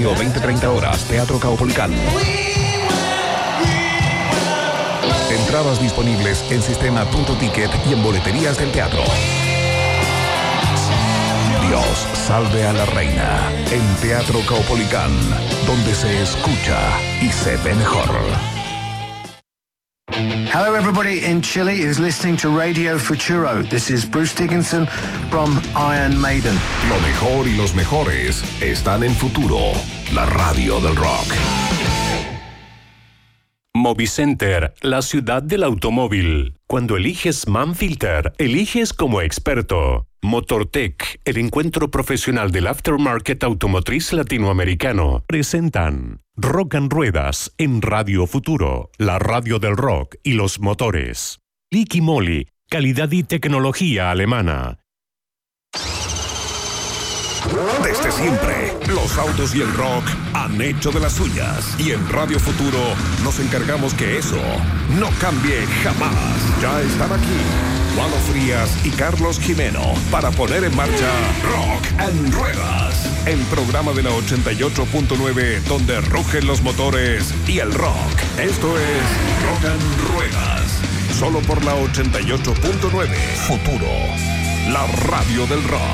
junio, 20-30 horas, Teatro Caupolicán. Entradas disponibles en Sistema.Ticket y en boleterías del teatro. Dios salve a la reina en Teatro Caupolicán, donde se escucha y se ve mejor. Hello everybody in Chile who's listening to Radio Futuro. This is Bruce Dickinson from Iron Maiden. Lo mejor y los mejores están en Futuro, la radio del rock. Movicenter, la ciudad del automóvil. Cuando eliges Manfilter, eliges como experto. Motortech, el encuentro profesional del aftermarket automotriz latinoamericano, presentan Rock and Ruedas en Radio Futuro, la radio del rock y los motores. Liqui Moly, calidad y tecnología alemana. Desde siempre, los autos y el rock han hecho de las suyas. Y en Radio Futuro nos encargamos que eso no cambie jamás. Ya están aquí Juano Frías y Carlos Jimeno para poner en marcha Rock and Ruedas, el programa de la 88.9 donde rugen los motores y el rock. Esto es Rock and Ruedas, solo por la 88.9 Futuro, la radio del rock.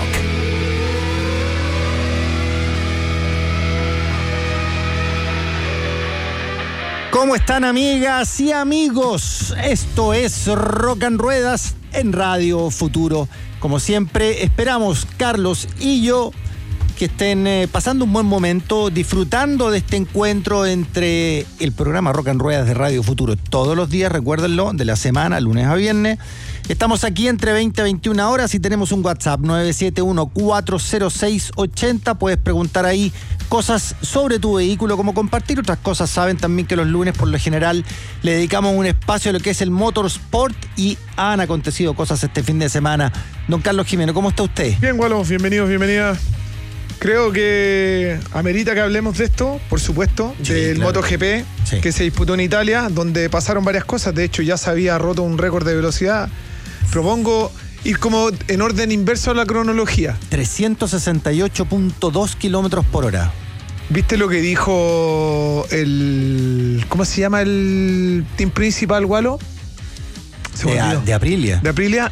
¿Cómo están, amigas y amigos? Esto es Rock and Ruedas en Radio Futuro. Como siempre, esperamos, Carlos y yo, que estén pasando un buen momento, disfrutando de este encuentro entre el programa Rock and Ruedas de Radio Futuro. Todos los días, recuérdenlo, de la semana, lunes a viernes. Estamos aquí entre 20 a 21 horas y tenemos un WhatsApp 971-406-80. Puedes preguntar ahí cosas sobre tu vehículo, como compartir otras cosas. Saben también que los lunes por lo general le dedicamos un espacio a lo que es el motorsport y han acontecido cosas este fin de semana. Don Carlos Jimeno, ¿cómo está usted? Bien, Gualo, bienvenidos, bienvenidas. Creo que amerita que hablemos de esto, por supuesto, sí, del claro. MotoGP, sí, que se disputó en Italia, donde pasaron varias cosas. De hecho, ya se había roto un récord de velocidad. Propongo ir como en orden inverso a la cronología. 368.2 kilómetros por hora. ¿Viste lo que dijo el... ¿Cómo se llama el team principal, Gualo? De Aprilia. De Aprilia.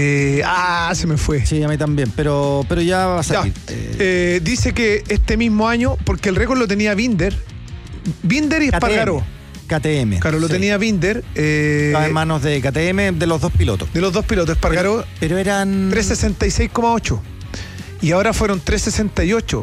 Se me fue. Sí, a mí también, pero ya va a salir. Dice que este mismo año, porque el récord lo tenía Binder y Espargaró. KTM. Claro, lo tenía Binder. Estaba en manos de KTM, de los dos pilotos. De los dos pilotos, Espargaró. Pero eran 366,8. Y ahora fueron 368.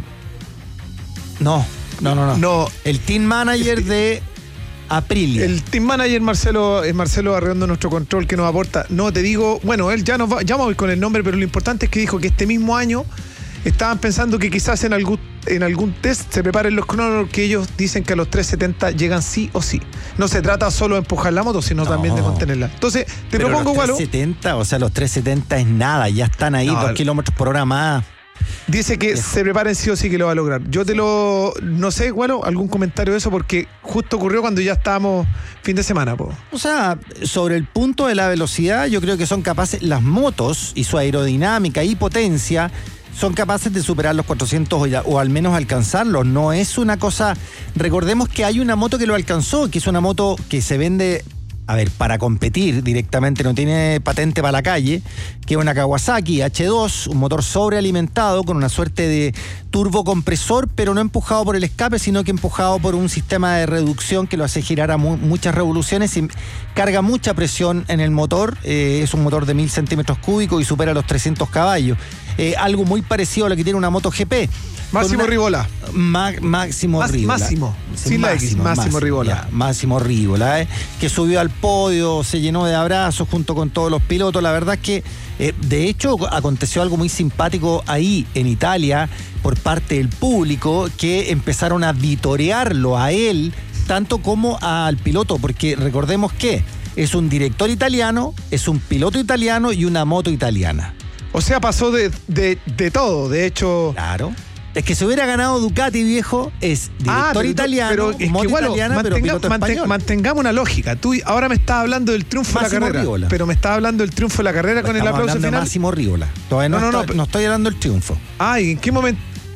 No. El team manager de Aprilia. El team manager Marcelo Arredondo, nuestro control, que nos aporta. No, te digo, bueno, él ya vamos a ir con el nombre, pero lo importante es que dijo que este mismo año estaban pensando que quizás en algún test se preparen los cronólogos, que ellos dicen que a los 370 llegan sí o sí. No se trata solo de empujar la moto, sino también de mantenerla. Entonces, te propongo, Gualo. Los 370, o sea, los 370 es nada, ya están ahí 2 kilómetros por hora más. Dice que se preparen sí o sí, que lo va a lograr. No sé, Gualo, algún comentario de eso, porque justo ocurrió cuando ya estábamos fin de semana, po. O sea, sobre el punto de la velocidad, yo creo que son capaces, las motos y su aerodinámica y potencia son capaces de superar los 400 o al menos alcanzarlos. No es una cosa... Recordemos que hay una moto que lo alcanzó, que es una moto que se vende... para competir directamente, no tiene patente para la calle, que es una Kawasaki H2, un motor sobrealimentado con una suerte de turbocompresor, pero no empujado por el escape, sino que empujado por un sistema de reducción que lo hace girar a muchas revoluciones y carga mucha presión en el motor. Es un motor de 1000 centímetros cúbicos y supera los 300 caballos. Algo muy parecido a lo que tiene una moto GP. Máximo Rivola. Máximo Rivola. Máximo Rivola. Máximo Rivola, que subió al podio, se llenó de abrazos junto con todos los pilotos. La verdad es que, de hecho, aconteció algo muy simpático ahí en Italia por parte del público, que empezaron a vitorearlo a él, tanto como al piloto, porque recordemos que es un director italiano, es un piloto italiano y una moto italiana. O sea, pasó de todo, de hecho. Claro. Es que si hubiera ganado Ducati, viejo, es director italiano, pero es moto que, bueno, italiana, pero piloto español. Mantengamos una lógica. Tú ahora me estás hablando del triunfo de la carrera. Rivola. Pero me estás hablando del triunfo de la carrera con el aplauso final. Máximo Rivola. Todavía no estoy hablando del triunfo. ¿Y en qué momento?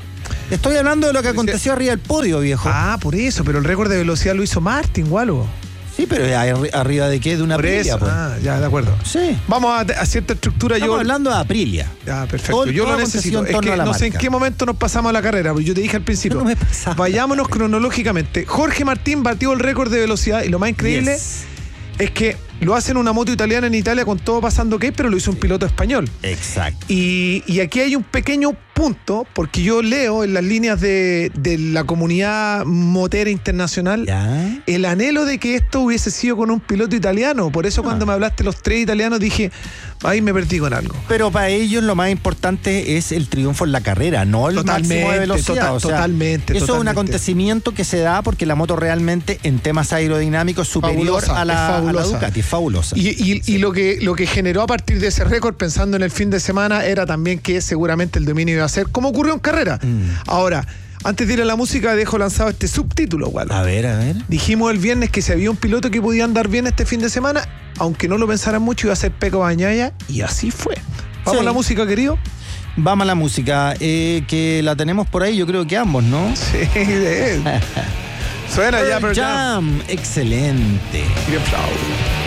Estoy hablando de lo que aconteció arriba del podio, viejo. Ah, por eso, pero el récord de velocidad lo hizo Martin, Gualo. Sí, pero ¿arriba de qué? De una Por Aprilia. eso, Pues. ya, de acuerdo. Sí. Vamos a cierta estructura. Estamos hablando de Aprilia. Ya, perfecto. Yo lo necesito. Es que no sé en qué momento nos pasamos a la carrera, pero yo te dije al principio. No me pasaba. Vayámonos cronológicamente. Jorge Martín batió el récord de velocidad y lo más increíble es que lo hace en una moto italiana en Italia con todo pasando ok, pero lo hizo un piloto español. Exacto. Y aquí hay un pequeño punto, porque yo leo en las líneas de la comunidad motera internacional ¿Ya? el anhelo de que esto hubiese sido con un piloto italiano. Por eso cuando me hablaste de los 3 italianos dije, ahí me perdí con algo. Pero para ellos lo más importante es el triunfo en la carrera, no el máximo de velocidad. Totalmente. Eso es un acontecimiento que se da porque la moto realmente en temas aerodinámicos es superior a la Ducati. Es fabulosa. Y lo que generó a partir de ese récord, pensando en el fin de semana, era también que seguramente el dominio iba a ser como ocurrió en carrera. Ahora, antes de ir a la música, dejo lanzado este subtítulo, Gualo. A ver. Dijimos el viernes que si había un piloto que podía andar bien este fin de semana, aunque no lo pensaran mucho, iba a ser Pecco Bagnaia, y así fue. Vamos a la música, querido. Vamos a la música, que la tenemos por ahí, yo creo que ambos, ¿no? Sí, de él. Suena ya, Pearl Jam. Excelente. Bien,